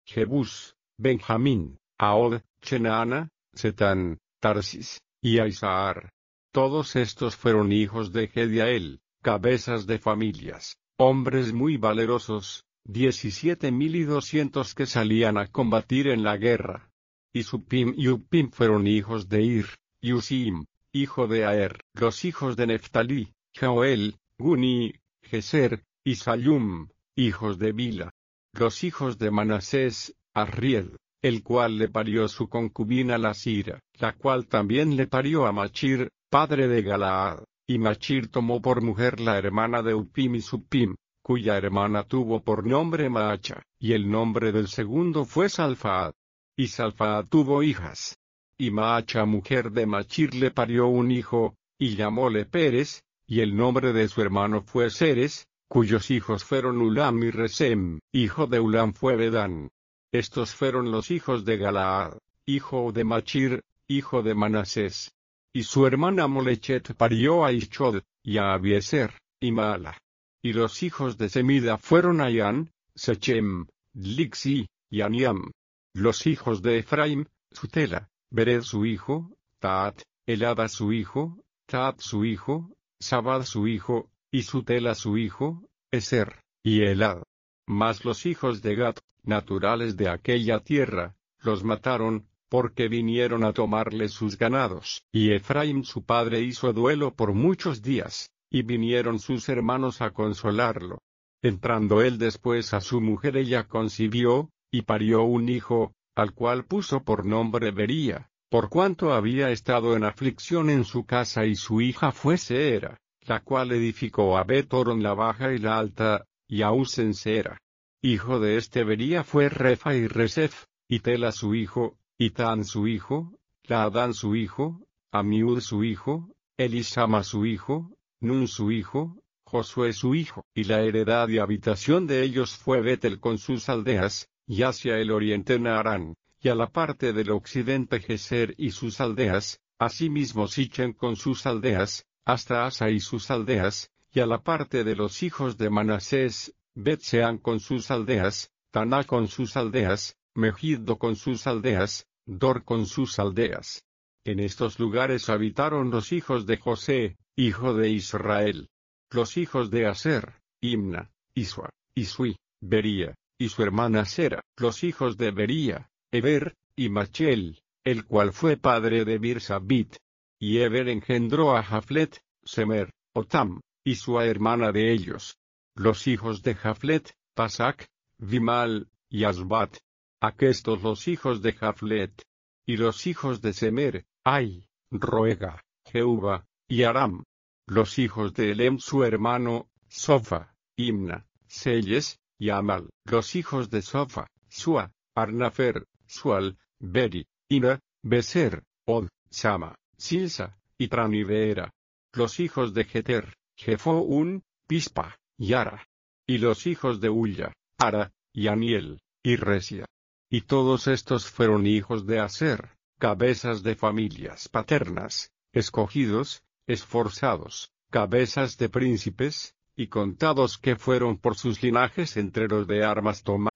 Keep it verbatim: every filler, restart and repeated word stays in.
Jebús, Benjamín, Ahod, Chenaana, Setán, Tarsis, y Aizahar. Todos estos fueron hijos de Gediael, cabezas de familias, hombres muy valerosos, diecisiete mil y doscientos que salían a combatir en la guerra. Y Supim y Upim fueron hijos de Ir, y Usim, hijo de Aer. Los hijos de Neftalí, Joel, Guni, Geser, y Salum, hijos de Bila. Los hijos de Manasés, Arriel, el cual le parió su concubina la Sira, la cual también le parió a Machir, padre de Galaad, y Machir tomó por mujer la hermana de Upim y Supim, cuya hermana tuvo por nombre Maacha, y el nombre del segundo fue Salfaad. Y Salfaad tuvo hijas. Y Maacha mujer de Machir le parió un hijo, y llamóle Pérez, y el nombre de su hermano fue Seres, cuyos hijos fueron Ulam y Resem. Hijo de Ulam fue Bedán. Estos fueron los hijos de Galaad, hijo de Machir, hijo de Manasés. Y su hermana Molechet parió a Ishod, y a Abieser, y Maala. Y los hijos de Semida fueron Ayán, Sechem, Dlixi, y Aniam. Los hijos de Efraim, Sutela, Bered su hijo, Taat, Elada su hijo, Taat su hijo, Sabad su hijo, y Sutela su hijo, Eser, y Elad. Mas los hijos de Gad, naturales de aquella tierra, los mataron, porque vinieron a tomarle sus ganados. Y Efraim su padre hizo duelo por muchos días, y vinieron sus hermanos a consolarlo. Entrando él después a su mujer, ella concibió, y parió un hijo, al cual puso por nombre Bería, por cuanto había estado en aflicción en su casa, y su hija fue Seera, la cual edificó a Bet-Horon la baja y la alta, y a Usen Seera. Hijo de este Bería fue Refa y Resef, y Tela su hijo, y Tan su hijo, Laadán su hijo, Amiud su hijo, Elisama su hijo, Nun su hijo, Josué su hijo. Y la heredad y habitación de ellos fue Betel con sus aldeas, y hacia el oriente Naarán, y a la parte del occidente Geser y sus aldeas, asimismo Sichem con sus aldeas, hasta Asa y sus aldeas, y a la parte de los hijos de Manasés, Bet-Sean con sus aldeas, Taná con sus aldeas, Megiddo con sus aldeas, Dor con sus aldeas. En estos lugares habitaron los hijos de José, hijo de Israel. Los hijos de Aser, Imna, Isua, Isui, Bería, y su hermana Sera. Los hijos de Bería, Eber, y Machel, el cual fue padre de Birsabit. Y Eber engendró a Jaflet, Semer, Otam, y su hermana de ellos. Los hijos de Jaflet, Pasac, Vimal, y Asbat. Aquestos los hijos de Jaflet. Y los hijos de Semer, Ai, Roega, Jehuba, y Aram. Los hijos de Elem su hermano, Sofa, Imna, Selles, y Amal. Los hijos de Sofa, Sua, Arnafer, Sual, Beri, Ina, Beser, Od, Sama, Silsa, y Tranivera. Los hijos de Jeter, Jefoún, Pispa, y Ara. Y los hijos de Ulla, Ara, y Aniel, y Resia. Y todos estos fueron hijos de Aser, cabezas de familias paternas, escogidos, esforzados, cabezas de príncipes, y contados que fueron por sus linajes entre los de armas tomadas.